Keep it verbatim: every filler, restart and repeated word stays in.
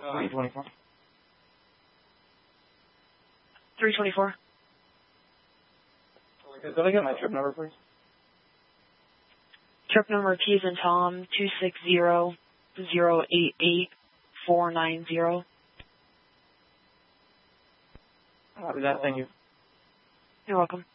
three twenty-four. three twenty-four. Okay, could I get my trip number, please? Trip number T as in Tom, two six zero zero eight eight four nine zero. Copy that, thank you. You're welcome.